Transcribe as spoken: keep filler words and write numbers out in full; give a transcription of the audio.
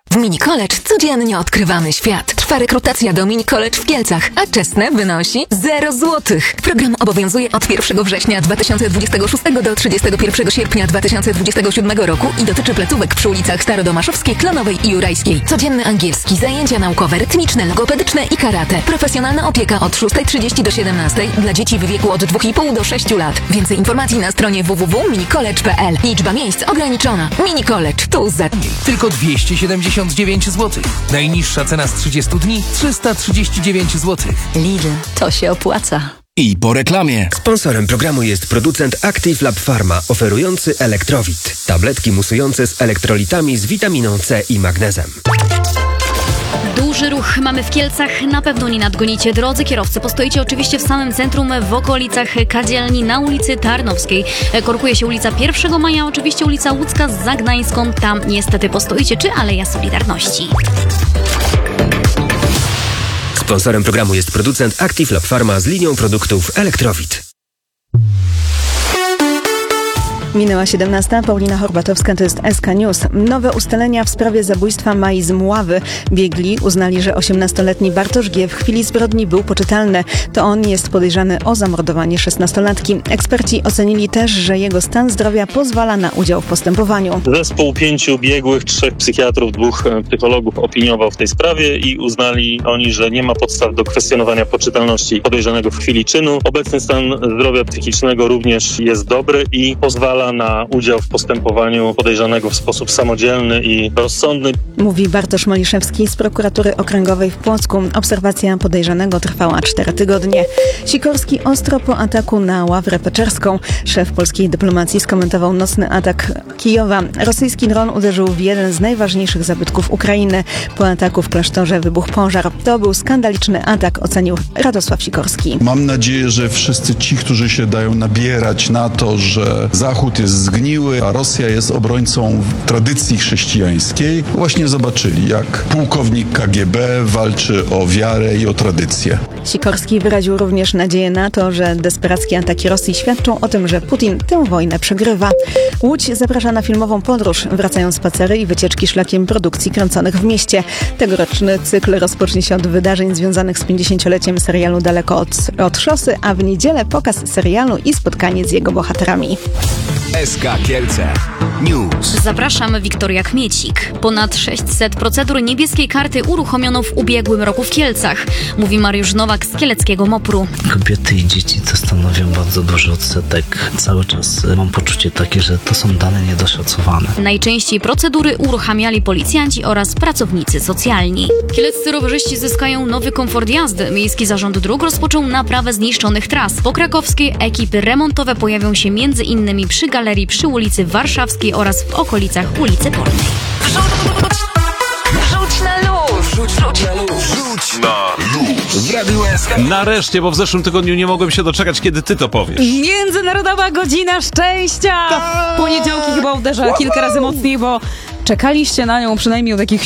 W Mini College codziennie odkrywamy świat. Trwa rekrutacja do Mini College w Kielcach, a czesne wynosi zero złotych. Program obowiązuje od pierwszego września dwa tysiące dwudziestego szóstego do trzydziestego pierwszego sierpnia dwa tysiące dwudziestego siódmego roku i dotyczy placówek przy ulicach Starodomaszowskiej, Klonowej i Jurajskiej. Codzienny angielski, zajęcia naukowe, rytmiczne, logopedyczne i karate. Profesjonalna opieka od szóstej trzydzieści do siedemnastej dla dzieci w wieku od dwóch i pół do sześciu lat. Więcej informacji na stronie w w w kropka minicollege kropka p l. Liczba miejsc ograniczona. Mini College tu za... Tylko dwieście siedemdziesiąt dziewięć złotych. Najniższa cena z trzydziestu dni trzysta trzydzieści dziewięć złotych. Lidl, to się opłaca. I po reklamie. Sponsorem programu jest producent Active Lab Pharma, oferujący Elektrowit. Tabletki musujące z elektrolitami z witaminą C i magnezem. Duży ruch mamy w Kielcach, na pewno nie nadgonicie. Drodzy kierowcy, postoicie oczywiście w samym centrum, w okolicach kadzielni na ulicy Tarnowskiej. Korkuje się ulica pierwszego maja, oczywiście ulica Łódzka z Zagnańską. Tam niestety postoicie, czy Aleja Solidarności. Sponsorem programu jest producent Active Lab Pharma z linią produktów Elektrowit. Minęła siedemnasta. Paulina Horbatowska, to jest S K News. Nowe ustalenia w sprawie zabójstwa Mai z Mławy. Biegli uznali, że osiemnastoletni Bartosz G. w chwili zbrodni był poczytalny. To on jest podejrzany o zamordowanie szesnastolatki. Eksperci ocenili też, że jego stan zdrowia pozwala na udział w postępowaniu. Zespół pięciu biegłych, trzech psychiatrów, dwóch psychologów opiniował w tej sprawie i uznali oni, że nie ma podstaw do kwestionowania poczytalności podejrzanego w chwili czynu. Obecny stan zdrowia psychicznego również jest dobry i pozwala na udział w postępowaniu podejrzanego w sposób samodzielny i rozsądny. Mówi Bartosz Maliszewski z prokuratury okręgowej w Płocku. Obserwacja podejrzanego trwała cztery tygodnie. Sikorski ostro po ataku na Ławrę Peczerską. Szef polskiej dyplomacji skomentował nocny atak Kijowa. Rosyjski dron uderzył w jeden z najważniejszych zabytków Ukrainy. Po ataku w klasztorze wybuchł pożar. To był skandaliczny atak, ocenił Radosław Sikorski. Mam nadzieję, że wszyscy ci, którzy się dają nabierać na to, że Zachód jest zgniły, a Rosja jest obrońcą tradycji chrześcijańskiej, właśnie zobaczyli, jak pułkownik K G B walczy o wiarę i o tradycję. Sikorski wyraził również nadzieję na to, że desperackie ataki Rosji świadczą o tym, że Putin tę wojnę przegrywa. Łódź zaprasza na filmową podróż. Wracają spacery i wycieczki szlakiem produkcji kręconych w mieście. Tegoroczny cykl rozpocznie się od wydarzeń związanych z pięćdziesięcioleciem serialu Daleko od, od szosy, a w niedzielę pokaz serialu i spotkanie z jego bohaterami. S K Kielce News. Zapraszam, Wiktoria Kmiecik. Ponad sześćset procedur niebieskiej karty uruchomiono w ubiegłym roku w Kielcach, mówi Mariusz Nowak z kieleckiego MOPR-u. Kobiety i dzieci to stanowią bardzo duży odsetek. Cały czas mam poczucie takie, że to są dane niedoszacowane. Najczęściej procedury uruchamiali policjanci oraz pracownicy socjalni. Kieleccy rowerzyści zyskają nowy komfort jazdy. Miejski Zarząd Dróg rozpoczął naprawę zniszczonych tras. Po krakowskiej ekipy remontowe pojawią się między innymi przy galerii przy ulicy Warszawskiej oraz w okolicach ulicy Polnej. Rzuć na luz! Rzuć, rzuć na luz! Rzuć na luz. W Radiu S K. Nareszcie, bo w zeszłym tygodniu nie mogłem się doczekać, kiedy ty to powiesz. Międzynarodowa Godzina Szczęścia! Poniedziałki chyba uderza kilka razy mocniej, bo czekaliście na nią przynajmniej od jakichś